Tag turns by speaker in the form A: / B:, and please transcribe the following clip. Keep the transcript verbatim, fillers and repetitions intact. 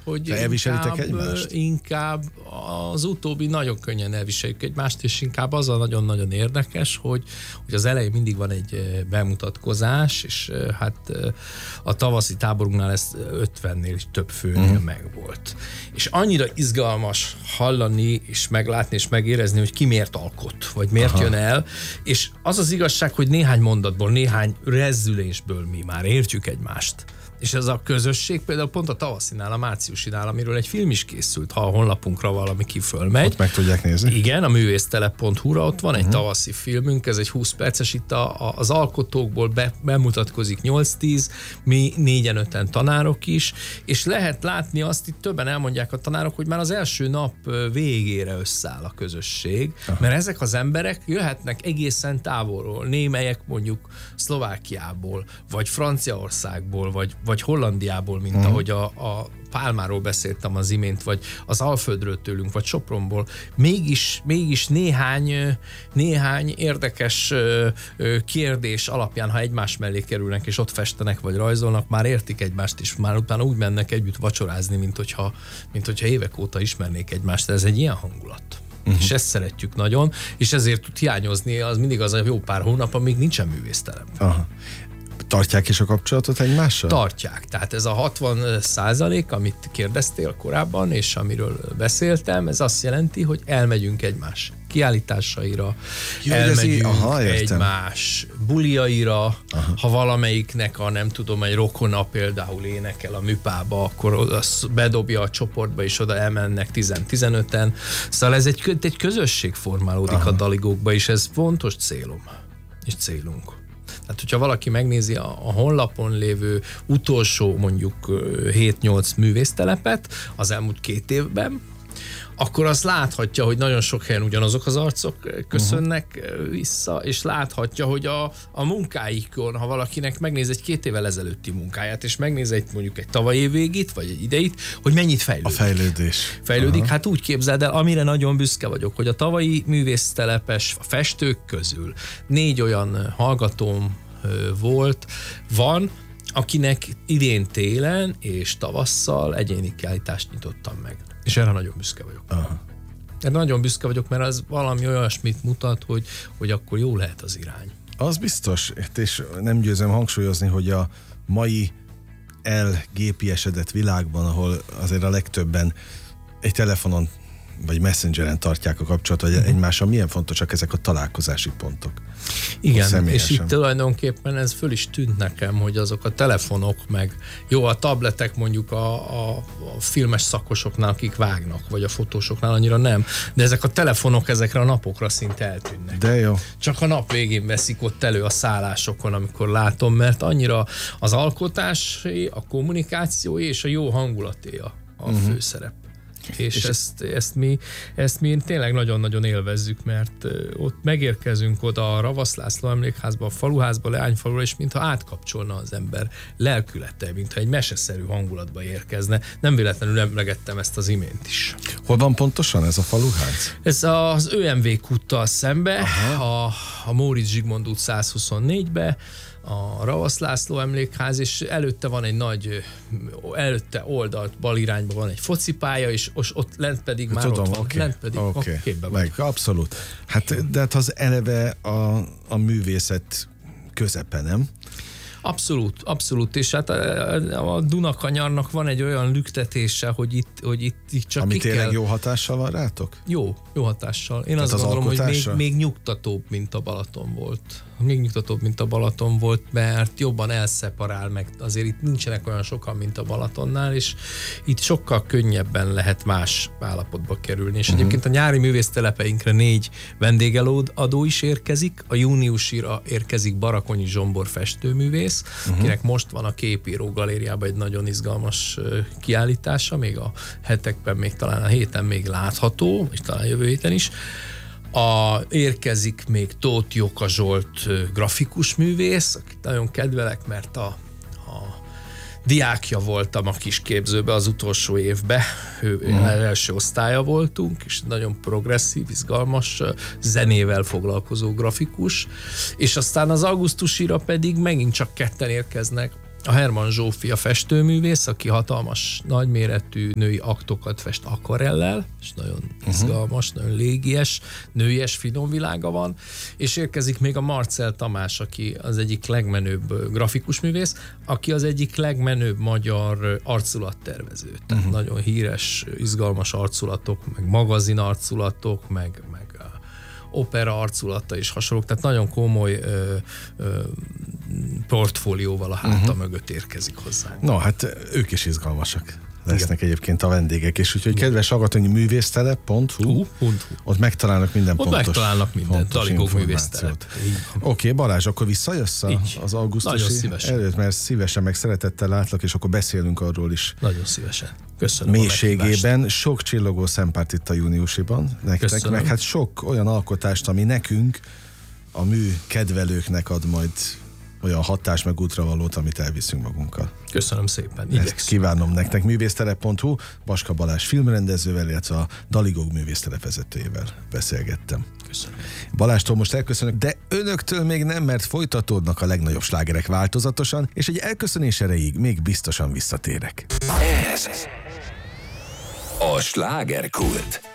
A: hogy
B: elviselitek
A: inkább,
B: egymást?
A: inkább az utóbbi nagyon könnyen elviseljük egymást, és inkább az a nagyon-nagyon érdekes, hogy, hogy az elején mindig van egy bemutatkozás, és hát a tavaszi táborunknál ez ötvennél is több főnél uh-huh. megvolt. És annyira izgalmas hallani, és meglátni, és megérezni, hogy ki miért alkot, vagy miért Aha. jön el, és az az igazság, hogy néhány mondatból, néhány rezzülésből mi már értjük egymást. És ez a közösség például pont a tavaszinál, a márciusinál, amiről egy film is készült, ha a honlapunkra valami kifölmegy.
B: Ott meg tudják nézni.
A: Igen, a művésztelep pont hu-ra ott van egy uh-huh. tavaszi filmünk, ez egy húsz perces, itt a, a, az alkotókból be, bemutatkozik nyolc-tíz, mi négyen-öten tanárok is, és lehet látni azt, itt többen elmondják a tanárok, hogy már az első nap végére összeáll a közösség, uh-huh. mert ezek az emberek jöhetnek egészen távolról, némelyek mondjuk Szlovákiából, vagy Franciaországból, vagy vagy Hollandiából, mint uh-huh. ahogy a, a Pálmáról beszéltem az imént, vagy az Alföldről tőlünk, vagy Sopronból. Mégis, mégis néhány, néhány érdekes kérdés alapján, ha egymás mellé kerülnek, és ott festenek, vagy rajzolnak, már értik egymást is, már utána úgy mennek együtt vacsorázni, mint hogyha, mint hogyha évek óta ismernék egymást. Ez egy ilyen hangulat. Uh-huh. És ezt szeretjük nagyon, és ezért tud hiányozni az mindig az a jó pár hónap, amíg nincsen művésztelem.
B: Aha. Tartják is a kapcsolatot egymással?
A: Tartják. Tehát ez a hatvan százalék, amit kérdeztél korábban, és amiről beszéltem, ez azt jelenti, hogy elmegyünk egymás kiállításaira, Jó, elmegyünk aha, egymás buliaira, aha. ha valamelyiknek a nem tudom, egy rokona például énekel a műpába, akkor az bedobja a csoportba, és oda elmennek tíz-tizenöten. Szóval ez egy, egy közösség formálódik aha. a daligókba, és ez fontos célom, és célunk. Tehát, hogyha valaki megnézi a, a honlapon lévő utolsó mondjuk hét-nyolc művésztelepet az elmúlt két évben, akkor azt láthatja, hogy nagyon sok helyen ugyanazok az arcok köszönnek uh-huh. vissza, és láthatja, hogy a, a munkáikon, ha valakinek megnéz egy két évvel ezelőtti munkáját, és megnéz egy mondjuk egy tavalyi végét, vagy egy ideit, hogy mennyit fejlődik.
B: A fejlődés.
A: Fejlődik, uh-huh. hát úgy képzeld el, amire nagyon büszke vagyok, hogy a tavalyi művésztelepes festők közül négy olyan hallgatóm volt, van, akinek idén télen és tavasszal egyéni kiállítást nyitottam meg. És erre nagyon büszke vagyok. Aha. Erre nagyon büszke vagyok, mert az valami olyasmit mutat, hogy, hogy akkor jó lehet az irány.
B: Az biztos, és nem győzöm hangsúlyozni, hogy a mai elgépiesedett világban, ahol azért a legtöbben egy telefonon vagy messengeren tartják a kapcsolatot, vagy egymással, milyen fontosak ezek a találkozási pontok.
A: Igen, és itt tulajdonképpen ez föl is tűnt nekem, hogy azok a telefonok, meg jó, a tabletek mondjuk a, a, a filmes szakosoknál, akik vágnak, vagy a fotósoknál annyira nem, de ezek a telefonok ezekre a napokra szinte eltűnnek.
B: De jó.
A: Csak a nap végén veszik ott elő a szállásokon, amikor látom, mert annyira az alkotásé, a kommunikációé és a jó hangulaté a, a uh-huh. főszerep. És, és ezt, ezt, mi, ezt mi tényleg nagyon-nagyon élvezzük, mert ott megérkezünk oda a Ravasz László emlékházba, a faluházba, Leányfalura, és mintha átkapcsolna az ember lelkülete, mintha egy meseszerű hangulatba érkezne. Nem véletlenül emlegettem ezt az imént is.
B: Hol van pontosan ez a faluház?
A: Ez az ö em vé kúttal szembe, a, a Móricz Zsigmond út száz huszonnégybe, a Ravasz László emlékház, és előtte van egy nagy, előtte oldalt bal irányban van egy focipálya, és ott lent pedig már
B: Tudom,
A: ott van.
B: Okay.
A: Lent pedig
B: okay.
A: a képbe
B: van. Meg, abszolút. Hát, de hát az eleve a, a művészet közepe, nem?
A: Abszolút, abszolút, és hát a, a Dunakanyarnak van egy olyan lüktetése, hogy itt, hogy itt, itt csak
B: Ami
A: ki
B: tényleg
A: kell...
B: jó hatással van rátok?
A: Jó, jó hatással. Én
B: Tehát
A: azt
B: az
A: gondolom,
B: alkotásra?
A: hogy még, még nyugtatóbb, mint a Balaton volt. Még nyugtatóbb, mint a Balaton volt, mert jobban elszeparál meg. Azért itt nincsenek olyan sokan, mint a Balatonnál, és itt sokkal könnyebben lehet más állapotba kerülni. És uh-huh. egyébként a nyári művésztelepeinkre négy vendégelőadó is érkezik. A júniusira érkezik Barakonyi Zsombor festőművész, uh-huh. akinek most van a Képíró galériában egy nagyon izgalmas kiállítása, még a hetekben, még talán a héten még látható, és talán jövő héten is. A, érkezik még Tóth Jóka Zsolt grafikus művész, akit nagyon kedvelek, mert a, a diákja voltam a kisképzőbe az utolsó évben, ő mm. első osztálya voltunk, és nagyon progresszív, izgalmas, zenével foglalkozó grafikus, és aztán az augusztusira pedig megint csak ketten érkeznek, A Hermann Zsófia festőművész, aki hatalmas, nagyméretű női aktokat fest akvarellel, és nagyon izgalmas, uh-huh. nagyon légies, nőies finom világa van, és érkezik még a Marcel Tamás, aki az egyik legmenőbb grafikus művész, aki az egyik legmenőbb magyar arculattervező. Tehát uh-huh. nagyon híres, izgalmas arculatok, meg magazin arculatok, meg, meg opera arculata és hasonlók, tehát nagyon komoly ö, ö, portfólióval a háta uh-huh. mögött érkezik hozzánk.
B: No, hát ők is izgalmasak lesznek Igen. egyébként a vendégek, és úgyhogy kedves hallgatói, művésztelep pont hu, ott megtalálnak minden
A: ott
B: pontos,
A: megtalálnak minden, Daligóg művésztelep.
B: Oké, okay, Balázs, akkor visszajössz a, az augusztusi előtt, mert szívesen meg szeretettel látlak, és akkor beszélünk arról is.
A: Nagyon szívesen. Köszönöm.
B: Mélységében sok csillogó szempárt itt a júniusiban nektek, Köszönöm. Meg hát sok olyan alkotást, ami nekünk, a mű kedvelőknek ad majd olyan hatás meg útravalót, amit elviszünk magunkkal.
A: Köszönöm szépen.
B: Ezt kívánom nektek. művésztelep pont hu, Baska Balázs filmrendezővel, illetve a Daligóg művésztelep vezetőjével beszélgettem.
A: Köszönöm.
B: Balástól most elköszönök, de önöktől még nem, mert folytatódnak a legnagyobb slágerek változatosan, és egy elköszönés erejéig még biztosan visszatérek.
C: Ez a Slágerkult.